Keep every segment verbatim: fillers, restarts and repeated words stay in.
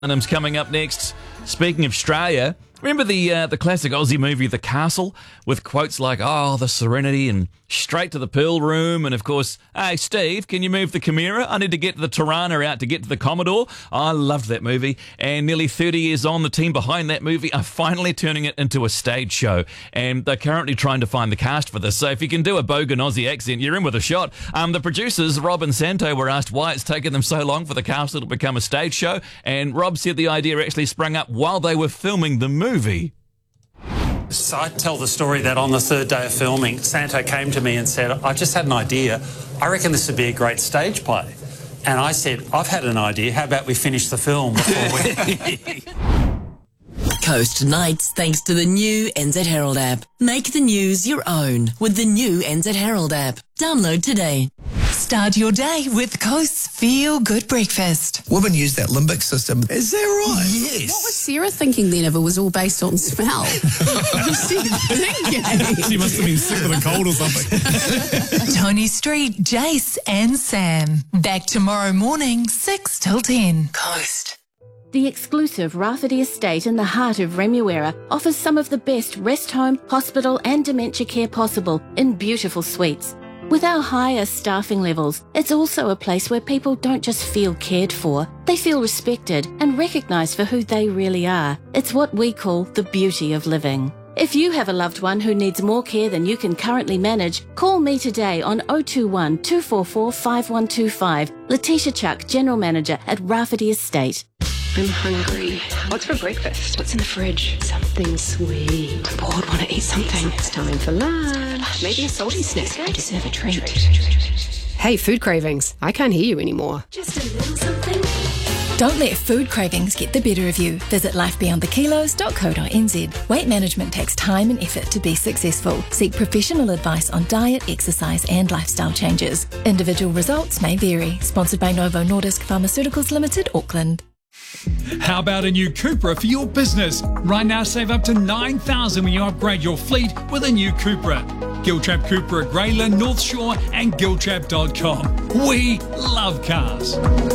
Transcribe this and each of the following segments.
Adam's coming up next. Speaking of Australia, remember the uh, the classic Aussie movie The Castle, with quotes like, oh, the serenity and straight to the pill room, and of course, hey, Steve, can you move the Chimera? I need to get the Tirana out to get to the Commodore. I loved that movie, and nearly thirty years on, the team behind that movie are finally turning it into a stage show, and they're currently trying to find the cast for this, so if you can do a bogan Aussie accent, you're in with a shot. Um, the producers, Rob and Santo, were asked why it's taken them so long for the Castle to become a stage show, and Rob said the idea actually sprung up while they were filming the movie. So I tell the story that on the third day of filming, Santo came to me and said, I've just had an idea. I reckon this would be a great stage play. And I said, I've had an idea. How about we finish the film before we... Coast Nights, thanks to the new N Z Herald app. Make the news your own with the new N Z Herald app. Download today. Start your day with Coast's Feel Good Breakfast. Women use that limbic system. Is that right? Yes. What was Sarah thinking then if it was all based on smell? What was she thinking? She must have been sick with a cold or something. Tony Street, Jace and Sam. Back tomorrow morning, six till ten. Coast. The exclusive Rafferty Estate in the heart of Remuera offers some of the best rest home, hospital and dementia care possible in beautiful suites. With our higher staffing levels, it's also a place where people don't just feel cared for, they feel respected and recognised for who they really are. It's what we call the beauty of living. If you have a loved one who needs more care than you can currently manage, call me today on oh two one, two four four, five one two five. Letitia Chuck, General Manager at Rafferty Estate. I'm hungry. What's for breakfast? What's in the fridge? Something sweet. I'm bored, want to eat something. It's time for lunch. Maybe a salty snack. I deserve a treat. Hey, food cravings. I can't hear you anymore. Just a little something. Don't let food cravings get the better of you. Visit life beyond the kilos dot co dot n z. Weight management takes time and effort to be successful. Seek professional advice on diet, exercise and lifestyle changes. Individual results may vary. Sponsored by Novo Nordisk Pharmaceuticals Limited, Auckland. How about a new Cupra for your business? Right now, save up to nine thousand dollars when you upgrade your fleet with a new Cupra. Giltrap Cupra at Grayland, North Shore and giltrap dot com. We love cars.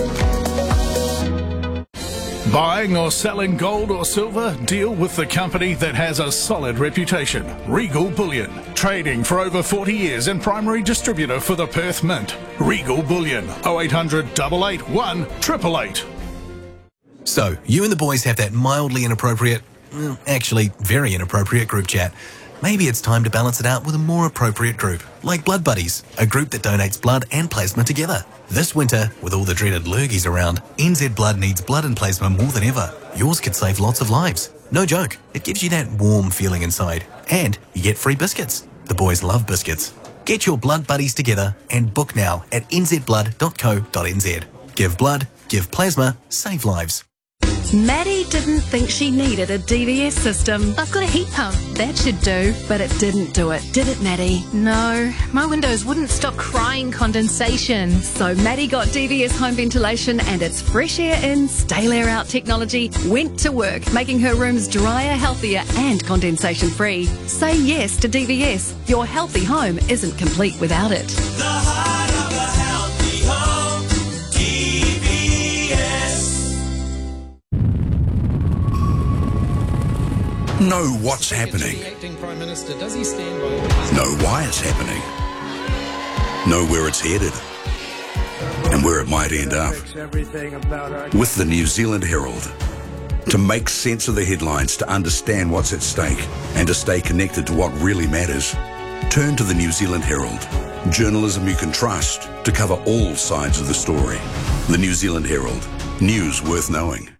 Buying or selling gold or silver? Deal with the company that has a solid reputation. Regal Bullion. Trading for over forty years and primary distributor for the Perth Mint. Regal Bullion. oh eight hundred, eight eight one, eight eight eight. So, you and the boys have that mildly inappropriate, well, actually very inappropriate group chat. Maybe it's time to balance it out with a more appropriate group, like Blood Buddies, a group that donates blood and plasma together. This winter, with all the dreaded lurgies around, N Z Blood needs blood and plasma more than ever. Yours could save lots of lives. No joke, it gives you that warm feeling inside. And you get free biscuits. The boys love biscuits. Get your Blood Buddies together and book now at n z blood dot co dot n z. Give blood, give plasma, save lives. Maddie didn't think she needed a D V S system. I've got a heat pump. That should do. But it didn't do it, did it, Maddie? No, my windows wouldn't stop crying condensation. So Maddie got D V S home ventilation and its fresh air in, stale air out technology went to work, making her rooms drier, healthier and condensation free. Say yes to D V S. Your healthy home isn't complete without it. The heart of a healthy home, D V S. Know what's happening. Know why it's happening. Know where it's headed and where it might end up. With the New Zealand Herald. To make sense of the headlines, to understand what's at stake and to stay connected to what really matters, turn to the New Zealand Herald. Journalism you can trust to cover all sides of the story. The New Zealand Herald. News worth knowing.